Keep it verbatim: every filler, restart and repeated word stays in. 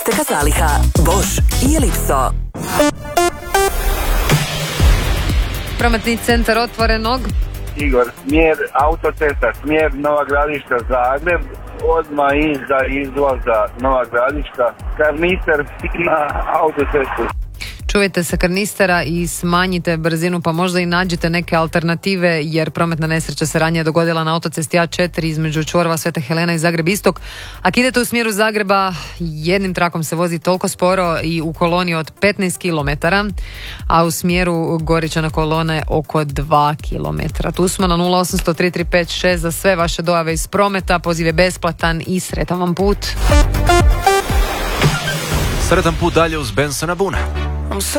Teka zaliha, Bosch i Ellipso. Prometni centar Otvorenog. Igor, smjer autocesta, smjer Nova Gradiška, Zagreb, odmah iza izlaza Nova Gradiška, karnister na autocestu. Čuvajte se karnistera i smanjite brzinu, pa možda i nađite neke alternative, jer prometna nesreća se ranije dogodila na autocesti A četiri između čvorova Sveta Helena i Zagreb Istok. Ako idete u smjeru Zagreba, jednim trakom se vozi toliko sporo i u koloni od petnaest kilometara, a u smjeru Goričana kolone oko dva kilometra. Tu smo na nula osam nula tri tri pet šest za sve vaše dojave iz prometa. Poziv je besplatan i sretan vam put. Sretan put dalje uz Bensona Buna.